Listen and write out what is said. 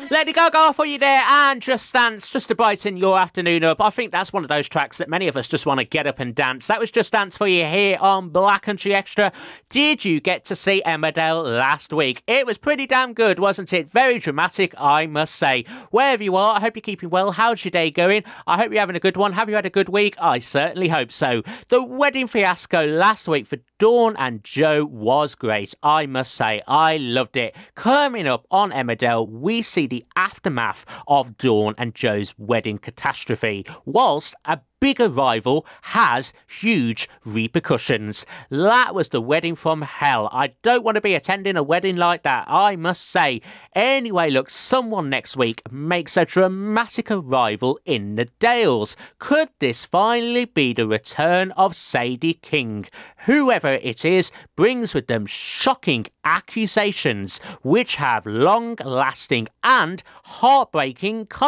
Lady Gaga for you there, and Just Dance, just to brighten your afternoon up. I think that's one of those tracks that many of us just want to get up and dance. That was Just Dance for you here on Black Country Extra. Did you get to see Emmerdale last week? It was pretty damn good, wasn't it? Very dramatic, I must say. Wherever you are, I hope you're keeping well. How's your day going? I hope you're having a good one. Have you had a good week? I certainly hope so. The wedding fiasco last week for Dawn and Joe was great, I must say. I loved it. Coming up on Emmerdale, we see the aftermath of Dawn and Joe's wedding catastrophe, whilst a bigger rival has huge repercussions. That was the wedding from hell. I don't want to be attending a wedding like that, I must say. Anyway, look, someone next week makes a dramatic arrival in the Dales. Could this finally be the return of Sadie King? Whoever it is brings with them shocking accusations which have long-lasting and heartbreaking consequences.